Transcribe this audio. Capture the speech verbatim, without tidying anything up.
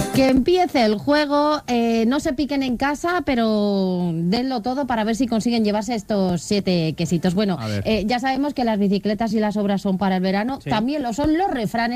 Que empiece el juego, eh, no se piquen en casa, pero denlo todo para ver si consiguen llevarse estos siete quesitos. Bueno, eh, ya sabemos que las bicicletas y las obras son para el verano, Sí. también lo son los refranes.